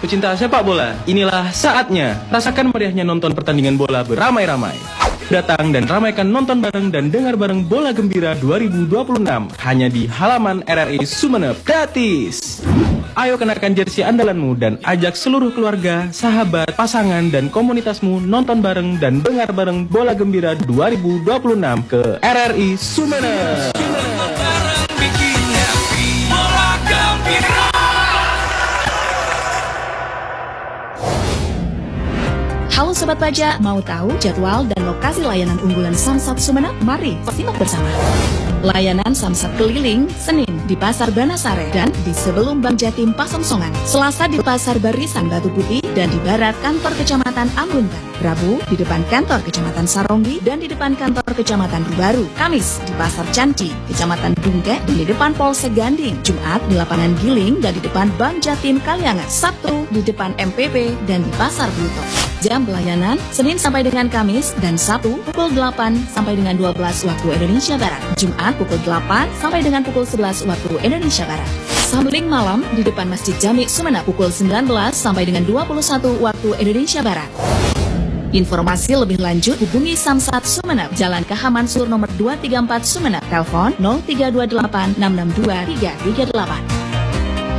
Pecinta sepak bola, inilah saatnya. Rasakan meriahnya nonton pertandingan bola beramai-ramai. Datang dan ramaikan nonton bareng dan dengar bareng Bola Gembira 2026 hanya di halaman RRI Sumeneb, gratis. Ayo kenakan jersey andalanmu dan ajak seluruh keluarga, sahabat, pasangan, dan komunitasmu nonton bareng dan dengar bareng Bola Gembira 2026 ke RRI Sumeneb. Halo Sobat Baja, mau tahu jadwal dan lokasi layanan unggulan Samsat Sumeneb? Mari simak bersama. Layanan Samsat keliling, Senin di Pasar Banasare dan di sebelum Bank Jatim Pasongsongan. Selasa di Pasar Barisan Batu Putih dan di Barat Kantor Kecamatan Ambuntan. Rabu di depan kantor Kecamatan Saronggi dan di depan kantor Kecamatan Rubaru. Kamis di Pasar Canci, Kecamatan Dungke dan di depan Polsek Ganding. Jumat di Lapangan Giling dan di depan Bank Jatim Kaliangan. Sabtu di depan MPP dan di Pasar Bluto. Jam pelayanan Senin sampai dengan Kamis dan Sabtu pukul 8 sampai dengan 12 waktu Indonesia Barat. Jumat pukul 8 sampai dengan pukul 11 waktu Indonesia Barat. Samling malam di depan Masjid Jami Sumeneb pukul 19 sampai dengan 21 waktu Indonesia Barat. Informasi lebih lanjut hubungi Samsat Sumeneb, Jalan KH Mansur nomor 234 Sumeneb, telepon 0328 662 338.